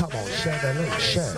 Come on, share the link. Share.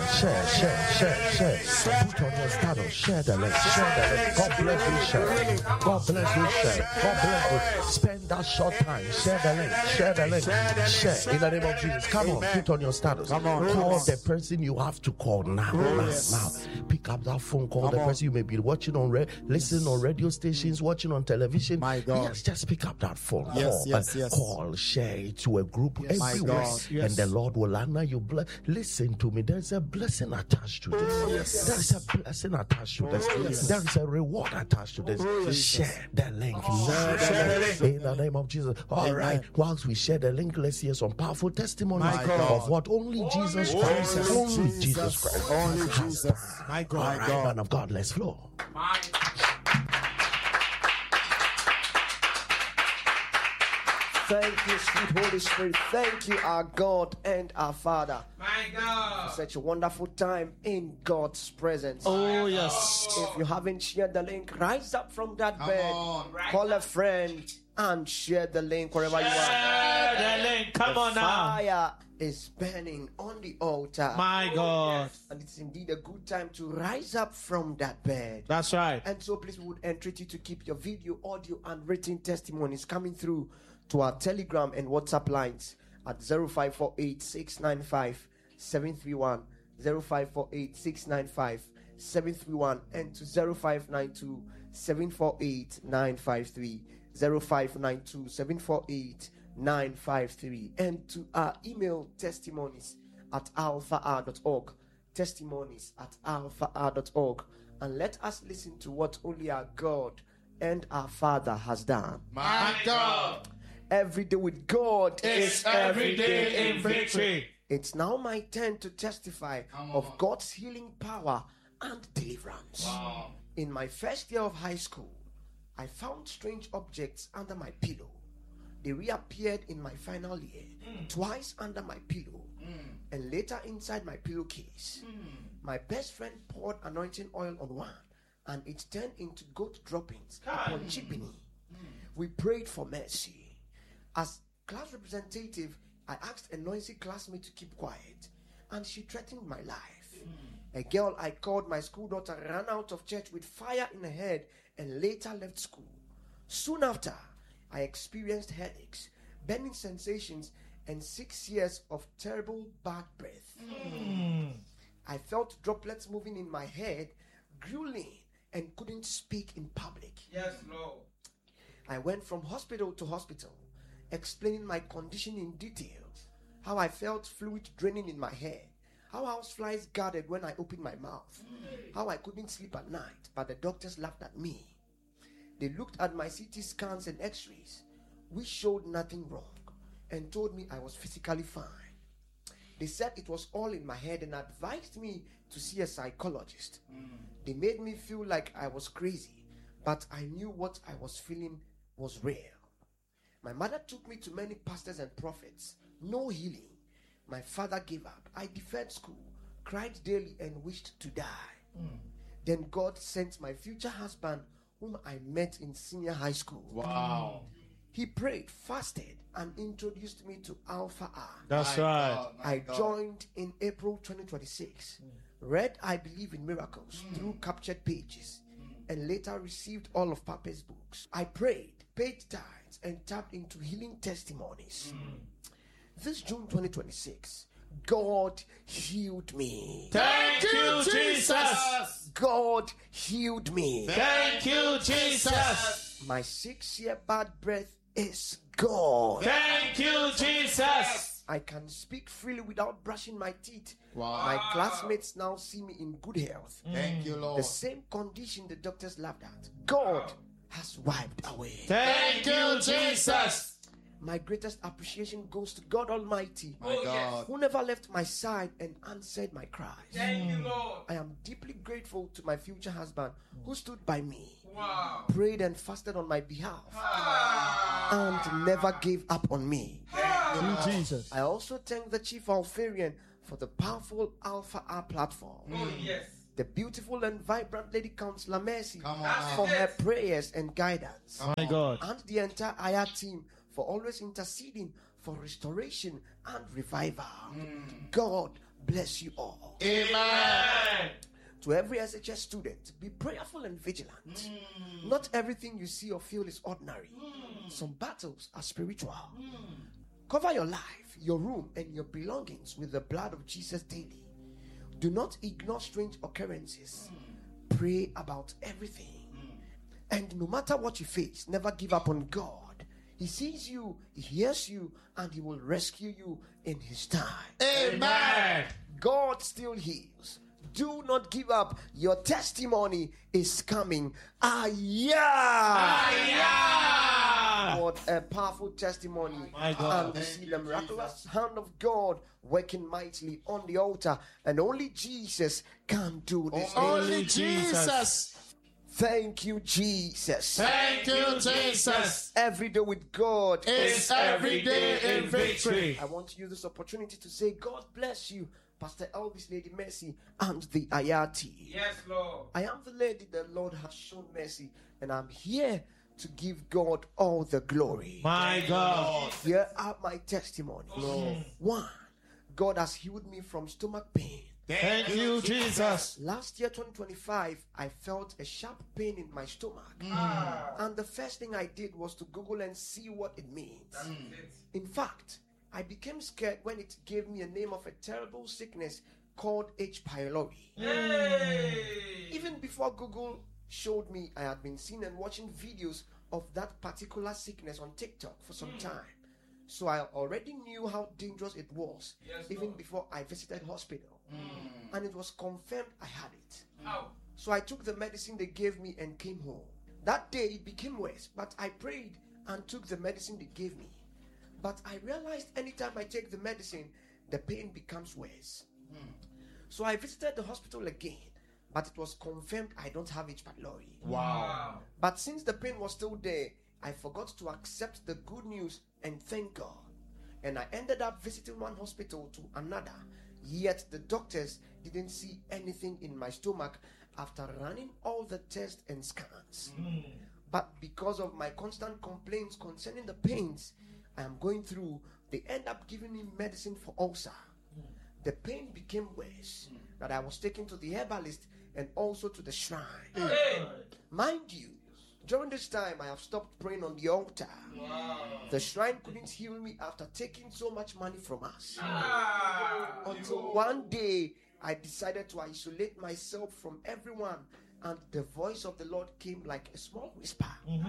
Put on your status. Share the link. God bless you, share. God bless you, share. God bless you. Spend that short time. Share the link. Share in the name of Jesus. Come on, put on your status. Call the person you have to call now. Pick up that phone, call the person you may be watching on listening on radio stations, watching on television. My God. Yes, just pick up that phone. Yes. Call, share it to a group everywhere. And the Lord will honor you. Listen to me. There's a blessing attached to this. There is a blessing attached to this. There is a reward attached to this. Share the link. In the name of Jesus. All right. Whilst we share the link, let's hear some powerful testimonies of what only Jesus Christ. Only Jesus Christ. Only Jesus. My God. All right, man of God, let's flow. Thank you, sweet Holy Spirit. Thank you, our God and our Father. My God. For such a wonderful time in God's presence. Oh, yes. If you haven't shared the link, rise up from that bed. Call a friend and share the link wherever you are. Share the link. Come on now. Fire is burning on the altar. My God. And it's indeed a good time to rise up from that bed. That's right. And so please, we would entreat you to keep your video, audio, and written testimonies coming through to our Telegram and WhatsApp lines at 0548-695-731, 0548-695-731, and to 0592-748-953, 0592-748-953, and to our email testimonies at alphahour.org, testimonies@alphahour.org, and let us listen to what only our God and our Father has done. My God. Every day with God is every day in victory. It's now my turn to testify of God's healing power and deliverance. Wow. In my first year of high school, I found strange objects under my pillow. They reappeared in my final year, twice under my pillow, and later inside my pillowcase. My best friend poured anointing oil on one, and it turned into goat droppings upon Chipini. We prayed for mercy. As class representative, I asked a noisy classmate to keep quiet, and she threatened my life. A girl I called my school daughter ran out of church with fire in her head and later left school. Soon after, I experienced headaches, burning sensations, and 6 years of terrible bad breath. I felt droplets moving in my head, grueling, and couldn't speak in public. Yes, Lord. I went from hospital to hospital, explaining my condition in detail, how I felt fluid draining in my head, how houseflies gathered when I opened my mouth, how I couldn't sleep at night, but the doctors laughed at me. They looked at my CT scans and x-rays, which showed nothing wrong, and told me I was physically fine. They said it was all in my head and advised me to see a psychologist. They made me feel like I was crazy, but I knew what I was feeling was real. My mother took me to many pastors and prophets. No healing. My father gave up. I deferred school, cried daily, and wished to die. Then God sent my future husband, whom I met in senior high school. Wow. He prayed, fasted, and introduced me to Alpha R. That's right. I joined in April 2026. Read I Believe in Miracles through captured pages, and later received all of Papa's books. I prayed, paid tithes, and tapped into healing testimonies. This June 2026, God healed me. Thank you, Jesus. God healed me. Thank you, Jesus. My 6-year bad breath is gone. Thank you, Jesus. I can speak freely without brushing my teeth. Wow. My classmates now see me in good health. Thank you, Lord. The same condition the doctors laughed at, God has wiped away. Thank you, Jesus. My greatest appreciation goes to God Almighty, My God. who never left my side and answered my cries. Thank you, Lord. I am deeply grateful to my future husband who stood by me, Wow. prayed and fasted on my behalf, and never gave up on me. Thank you, Jesus. I also thank the Chief Alpharian for the powerful Alpha R platform. Oh, yes. The beautiful and vibrant Lady Counselor Mercy Come on for now. her prayers and guidance. My God. And the entire IR team for always interceding for restoration and revival. God bless you all. Amen. To every SHS student, be prayerful and vigilant. Not everything you see or feel is ordinary. Some battles are spiritual. Cover your life, your room, and your belongings with the blood of Jesus daily. Do not ignore strange occurrences. Pray about everything. And no matter what you face, never give up on God. He sees you, He hears you, and He will rescue you in His time. Amen. God still heals. Do not give up. Your testimony is coming. What a powerful testimony. My God. And we see the miraculous hand of God working mightily on the altar. And only Jesus can do this. Only Jesus. Thank you, Jesus. Thank you, Jesus. Every day with God Is every day in victory. I want to use this opportunity to say, God bless you, Pastor Elvis, Lady Mercy, and the Ayati. Yes, Lord. I am the lady the Lord has shown mercy, and I'm here to give God all the glory. My God. Here are my testimonies. 1. God has healed me from stomach pain. Thank you, Jesus. Last year, 2025, I felt a sharp pain in my stomach. And the first thing I did was to Google and see what it means. In fact, I became scared when it gave me a name of a terrible sickness called H. pylori. Even before Google showed me, I had been seeing and watching videos of that particular sickness on TikTok for some time. So I already knew how dangerous it was, even before I visited hospital. And it was confirmed I had it. So I took the medicine they gave me and came home. That day it became worse, but I prayed and took the medicine they gave me. But I realized anytime I take the medicine, the pain becomes worse. So I visited the hospital again, but it was confirmed I don't have H. pylori. Wow. But since the pain was still there, I forgot to accept the good news and thank God. And I ended up visiting one hospital to another, yet the doctors didn't see anything in my stomach after running all the tests and scans. But because of my constant complaints concerning the pains I am going through, they end up giving me medicine for ulcer. The pain became worse, that I was taken to the herbalist and also to the shrine. Mind you, during this time I have stopped praying on the altar. The shrine couldn't heal me after taking so much money from us. Until one day I decided to isolate myself from everyone, and the voice of the Lord came like a small whisper.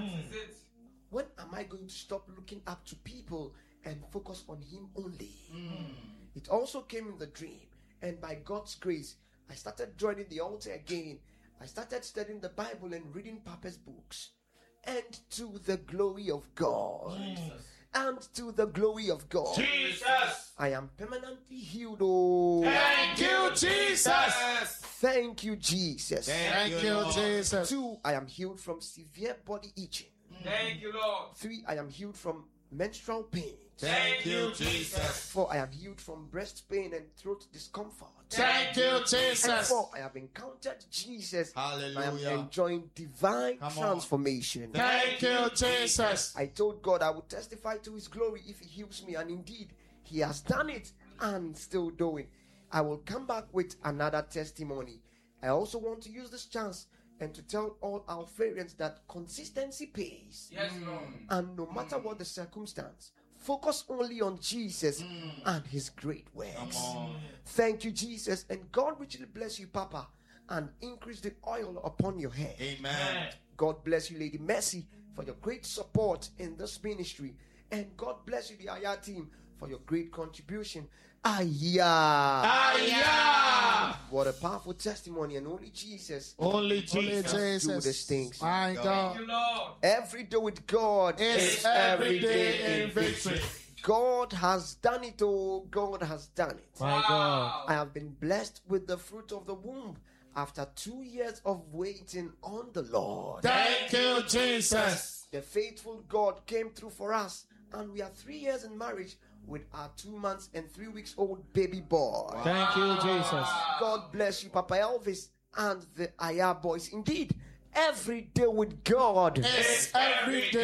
When am I going to stop looking up to people and focus on Him only? It also came in the dream, and by God's grace, I started joining the altar again. I started studying the Bible and reading Papa's books. And to the glory of God. And to the glory of God. Jesus. I am permanently healed. Oh. Thank you, Jesus. Thank you, Jesus. Thank you, Jesus. 2, I am healed from severe body itching. Thank you, Lord. 3, I am healed from menstrual pain. Thank you, Jesus. 4, I am healed from breast pain and throat discomfort. Thank you, And Jesus. 4, I have encountered Jesus. I am Hallelujah. enjoying divine Come on. transformation. Thank you, Jesus. I told God I would testify to His glory if He heals me, and indeed He has done it and still doing. I will come back with another testimony. I also want to use this chance and to tell all our friends that consistency pays. Yes, Lord. And no matter what the circumstance, focus only on Jesus and His great works. Thank you, Jesus, and God richly bless you, Papa, and increase the oil upon your head. Amen. God bless you, Lady Mercy, for your great support in this ministry, and God bless you, the Aya team, for your great contribution. Aya. What a powerful testimony, and only Jesus Only can do Jesus. these things. My Thank God. you, Lord. Every day with God Is every day in victory. God has done it. Oh, God has done it. My God. I have been blessed with the fruit of the womb after 2 years of waiting on the Lord. Thank you, Jesus. The faithful God came through for us, and we are 3 years in marriage with our 2 months and 3 weeks old baby boy. Thank you, Jesus. God bless you, Papa Elvis and the Aya boys. Indeed, every day with God It's every day.